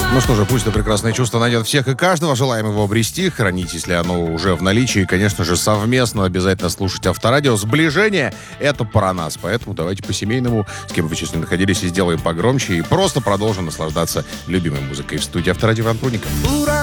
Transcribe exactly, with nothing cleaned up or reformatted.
Ну что же, пусть это прекрасное чувство найдет всех и каждого. Желаем его обрести, хранить, если оно уже в наличии. И, конечно же, совместно обязательно слушать Авторадио. Сближение — это про нас. Поэтому давайте по-семейному, с кем вы сейчас не находились, и сделаем погромче. И просто продолжим наслаждаться любимой музыкой. В студии Авторадио Иван Прудников.